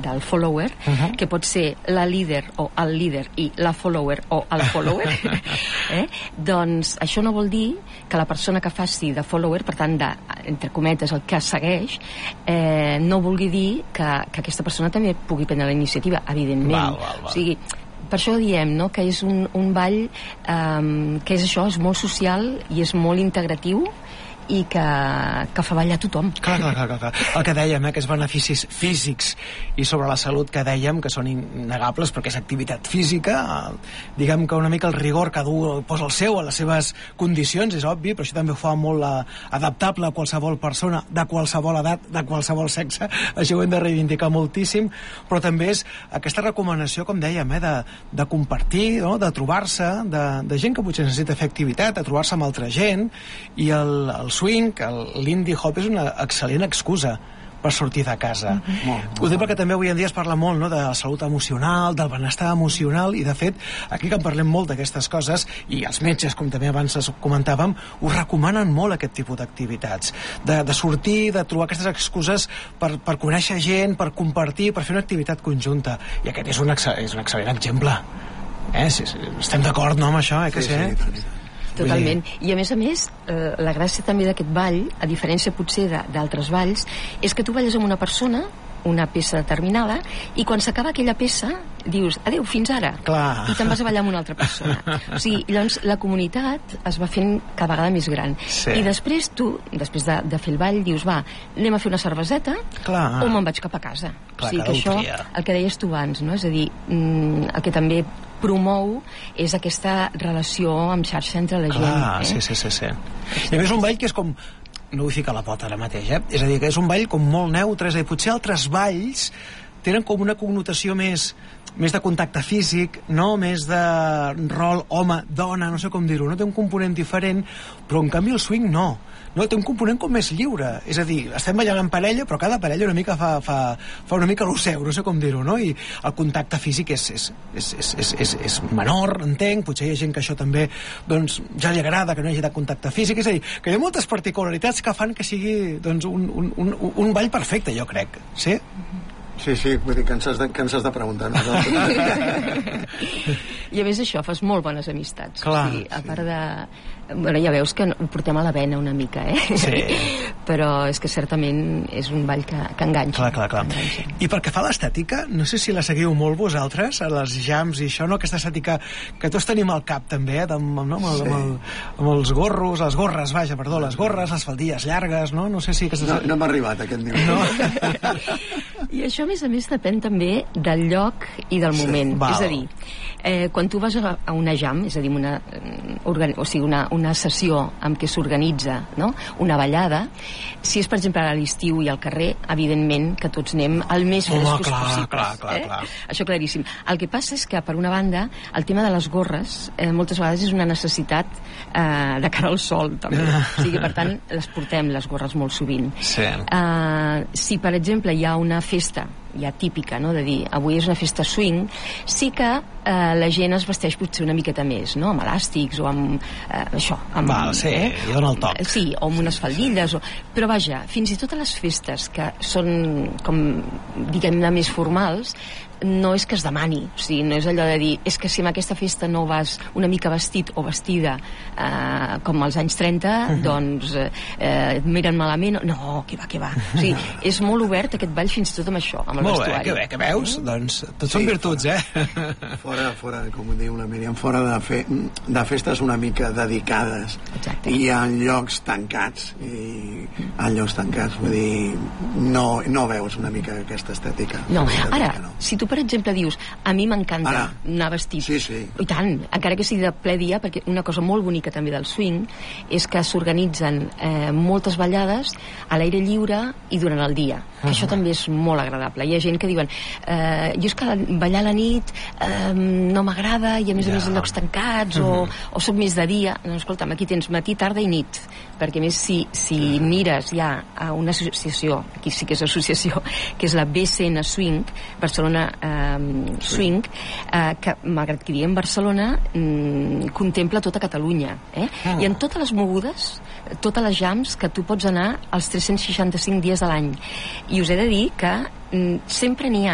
del follower, que pot ser la líder o el líder i la follower o el follower, doncs això no vol dir que la persona que faci de follower, per tant, entre cometes, el que segueix, no vulgui dir que aquesta persona també pugui prendre la iniciativa, evidentment. O sigui, per això diem, no?, que és un ball que és això, és molt social i és molt integratiu i que fa ballar tothom. Clar. El que dèiem, aquests beneficis físics i sobre la salut que dèiem, que són innegables perquè és activitat física, diguem que una mica el rigor que posa el seu a les seves condicions, és obvi, però això també ho fa molt adaptable a qualsevol persona, de qualsevol edat, de qualsevol sexe, això ho hem de reivindicar moltíssim, però també és aquesta recomanació, com dèiem, de compartir, no?, de trobar-se, de gent que potser necessita fer activitat, de trobar-se amb altra gent, i el swing, l'indie hop és una excel·lent excusa per sortir de casa. Ho dic perquè també avui en dia es parla molt, no?, de la salut emocional, del benestar emocional, i de fet, aquí que en parlem molt d'aquestes coses, i els metges, com també abans comentàvem, us recomanen molt aquest tipus d'activitats, de sortir, de trobar aquestes excuses per conèixer gent, per compartir, per fer una activitat conjunta, i aquest és un excel·lent exemple. Estem d'acord, no?, amb això, que sí? Totalment. I a més, la gràcia també d'aquest ball, a diferència potser d'altres balls, és que tu balles amb una persona, una peça determinada, i quan s'acaba aquella peça dius, adeu, fins ara. Clar. I te'n vas a ballar amb una altra persona. O sigui, llavors la comunitat es va fent cada vegada més gran. Sí. I després tu, després de fer el ball, dius, va, anem a fer una cerveseta, o me'n vaig cap a casa. Clar, o sigui, que això, el que deies tu abans, no? És a dir, el que també promou és aquesta relació amb xarxa entre la gent. Sí. I a més un ball que és com, no vull ficar la pota ara mateix, és a dir, que és un ball com molt neutre, és a dir, potser altres balls tenen com una connotació més de contacte físic, no? Més de rol home-dona, no sé com dir-ho, no? Té un component diferent, però en canvi el swing no, té un component com més lliure, és a dir, estem ballant en parella, però cada parella una mica fa una mica el seu, no sé com dir-ho, no? I el contacte físic és menor, entenc, potser hi ha gent que això també doncs ja li agrada, que no hi hagi de contacte físic, és a dir, que hi ha moltes particularitats que fan que sigui doncs un ball perfecte, jo crec, sí? Sí, vull dir que ens has de preguntar I a més això, fas molt bones amistats. Clar, o sigui, a part de... Bueno, ja veus que ho portem a la vena una mica, Sí. Però és que certament és un ball que enganxa. Clar. I pel que fa a l'estètica, no sé si la seguiu molt vosaltres, a les jams i això, no? Aquesta estètica que tots tenim al cap també, amb els gorros, les gorres, les faldilles llargues, no? No sé si... No hem arribat a aquest nivell. No? I això, a més també també del lloc i del moment. És a dir, quan tu vas a una jam, és a dir, una sessió en què s'organitza, no?, una ballada, si és, per exemple, a l'estiu i al carrer, evidentment que tots anem el més frescos possibles. Clar. Això claríssim. El que passa és que, per una banda, el tema de les gorres moltes vegades és una necessitat de cara al sol, també. O sigui, per tant, les portem, les gorres, molt sovint. Sí. Si, per exemple, hi ha una festa ja típica, no?, de dir, avui és una festa swing, sí que la gent es vesteix potser una miqueta més, no?, amb elàstics o amb això. I dona el toc. Sí, o amb unes faldilles. Però vaja, fins i tot a les festes que són, com diguem-ne, més formals, no és que es demani, o sigui, no és allò de dir, és que si en aquesta festa no vas una mica vestit o vestida com als anys 30, doncs et miren malament. No, que va. O sigui, és molt obert aquest ball fins i tot amb això, amb el vestuari. Molt bé, que veus? Doncs tots són virtuts, Fora, com diu la Míriam, fora de festes una mica dedicades. Exacte. I en llocs tancats, vull dir, no veus una mica aquesta estètica. No, ara, si tu per exemple dius, a mi m'encanta anar vestit, sí. I tant, encara que sigui de ple dia, perquè una cosa molt bonica també del swing és que s'organitzen moltes ballades a l'aire lliure i durant el dia, que això també és molt agradable. Hi ha gent que diuen, jo és que ballar a la nit no m'agrada, i a més en llocs tancats, o soc més de dia. No, escolta'm, aquí tens matí, tarda i nit, perquè a més si mires ja a una associació, aquí sí que és associació, que és la BCN Swing, Barcelona Swing, que malgrat que diguem Barcelona, contempla tota Catalunya, i en totes les mogudes, totes les jams, que tu pots anar els 365 dies de l'any. I us he de dir que sempre n'hi ha